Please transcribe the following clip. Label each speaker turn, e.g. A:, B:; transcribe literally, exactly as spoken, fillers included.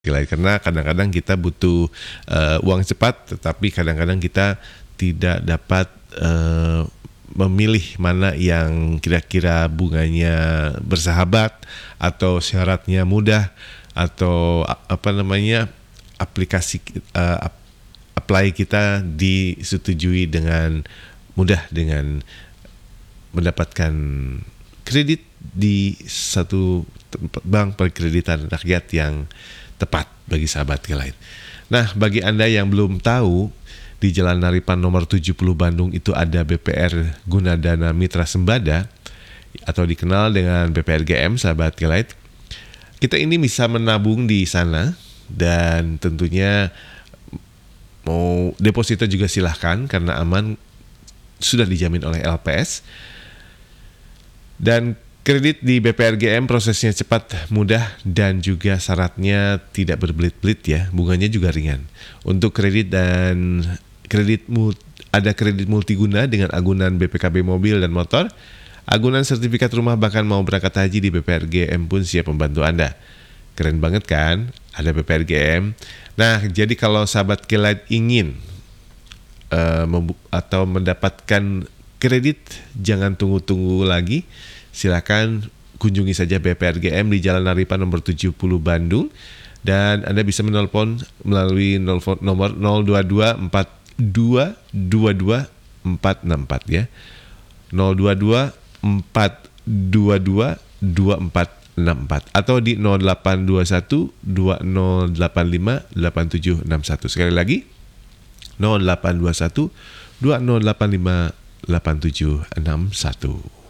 A: Karena kadang-kadang kita butuh uh, uang cepat, tetapi kadang-kadang kita tidak dapat uh, memilih mana yang kira-kira bunganya bersahabat atau syaratnya mudah atau apa namanya aplikasi uh, apply kita disetujui dengan mudah dengan mendapatkan kredit di satu bank perkreditan rakyat yang tepat bagi sahabat Kelight. Nah, bagi Anda yang belum tahu, di Jalan Naripan nomor tujuh puluh Bandung itu ada B P R Gunadana Mitra Sembada atau dikenal dengan B P R G M, sahabat Kelight. Kita ini bisa menabung di sana dan tentunya mau deposito juga silahkan karena aman, sudah dijamin oleh L P S. Dan kredit di B P R G M prosesnya cepat, mudah, dan juga syaratnya tidak berbelit-belit ya. Bunganya juga ringan. Untuk kredit dan kredit ada kredit multiguna dengan agunan B P K B mobil dan motor, agunan sertifikat rumah, bahkan mau berangkat haji di B P R G M pun siap membantu Anda. Keren banget kan? Ada B P R G M. Nah, jadi kalau sahabat Kelight ingin uh, membu- atau mendapatkan kredit, jangan tunggu-tunggu lagi. Silakan kunjungi saja B P R G M di Jalan Naripan nomor tujuh puluh Bandung, dan Anda bisa menelpon melalui nomor nol dua dua empat dua dua dua empat enam empat ya. nol dua dua empat dua dua dua empat enam empat atau di nol delapan dua satu dua nol delapan lima delapan tujuh enam satu. Sekali lagi nol delapan dua satu dua nol delapan lima delapan tujuh enam satu.